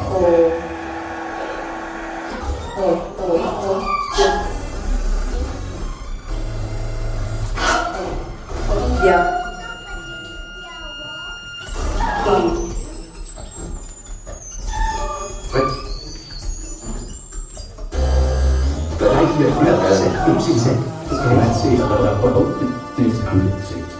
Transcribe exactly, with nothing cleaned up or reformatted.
Der er ikke flere flere, der er sat. Det skal man se, hvad der er på det. Det er